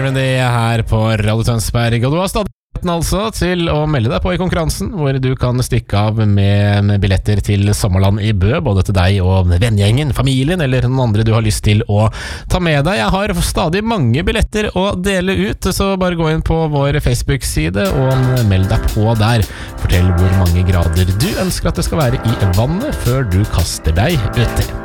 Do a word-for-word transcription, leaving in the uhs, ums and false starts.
Remedy her på Radio Tønsberg, og du har stadig altså til å melde deg på i konkurransen, hvor du kan stikke av med, med billetter til Sommerland i Bø, både til deg og vennegjengen, familien eller noen andre du har lyst til å ta med deg. Jeg har stadig mange billetter å dele ut, så bare gå inn på vår Facebook-side og meld deg på der. Fortell hvor mange grader du ønsker at det skal være i vannet før du kaster deg uti.